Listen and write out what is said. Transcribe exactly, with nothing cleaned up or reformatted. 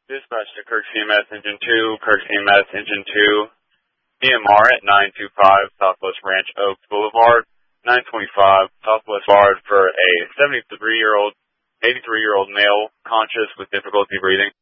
Dispatch to Kirk C M S Engine two, Kirk C M S Engine two, E M R at nine two five Southwest Ranch Oaks Boulevard, nine twenty-five Southwest Boulevard for a seventy-three-year-old, eighty-three-year-old male conscious with difficulty breathing.